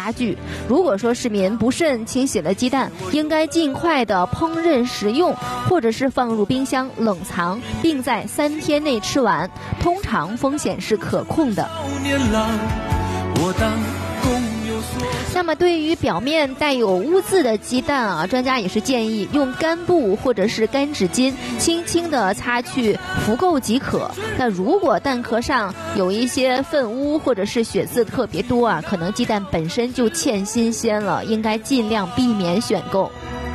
加剧。如果说市民不慎清洗了鸡蛋，应该尽快的烹饪食用，或者是放入冰箱冷藏，并在3天内吃完，通常风险是可控的。那么对于表面带有污渍的鸡蛋啊，专家也是建议用干布或者是干纸巾轻轻的擦去浮垢即可。那如果蛋壳上有一些粪污或者是血渍特别多啊，可能鸡蛋本身就欠新鲜了，应该尽量避免选购。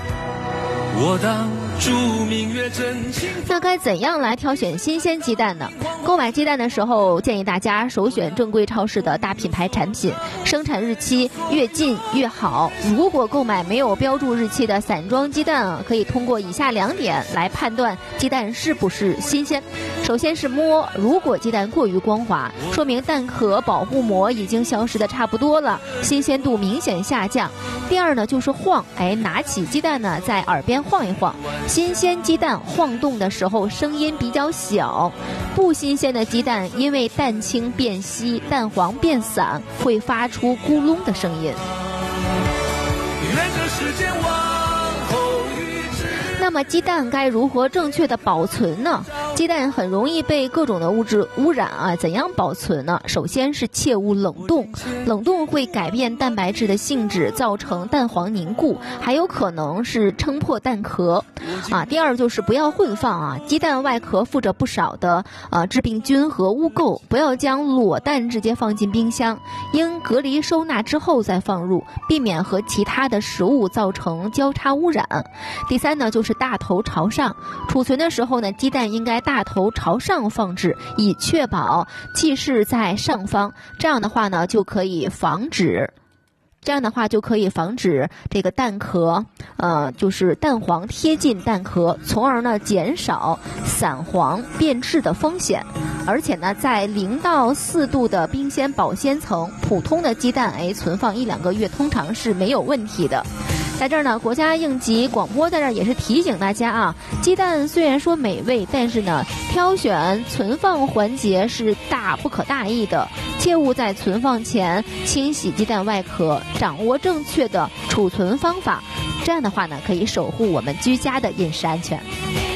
那该怎样来挑选新鲜鸡蛋呢？购买鸡蛋的时候，建议大家首选正规超市的大品牌产品，生产日期越近越好。如果购买没有标注日期的散装鸡蛋啊，可以通过以下2点来判断鸡蛋是不是新鲜。首先是摸，如果鸡蛋过于光滑，说明蛋壳保护膜已经消失的差不多了，新鲜度明显下降。第二呢就是晃，拿起鸡蛋呢在耳边晃一晃，新鲜鸡蛋晃动的时候声音比较小，不新鲜的鸡蛋因为蛋清变稀，蛋黄变散，会发出咕隆的声音。那么鸡蛋该如何正确的保存呢？鸡蛋很容易被各种的物质污染啊，怎样保存呢？首先是切勿冷冻，冷冻会改变蛋白质的性质，造成蛋黄凝固，还有可能是撑破蛋壳啊。第二就是不要混放啊，鸡蛋外壳附着不少的致病菌和污垢，不要将裸蛋直接放进冰箱，应隔离收纳之后再放入，避免和其他的食物造成交叉污染。第三呢就是大头朝上，储存的时候呢，鸡蛋应该大头朝上放置，以确保气室在上方，这样的话就可以防止这个蛋壳就是蛋黄贴近蛋壳，从而呢减少散黄变质的风险。而且呢在0到4度的冰鲜保鲜层，普通的鸡蛋存放1-2个月通常是没有问题的。在这儿呢，国家应急广播在这儿也是提醒大家啊，鸡蛋虽然说美味，但是呢，挑选存放环节是不可大意的，切勿在存放前清洗鸡蛋外壳，掌握正确的储存方法，这样的话呢，可以守护我们居家的饮食安全。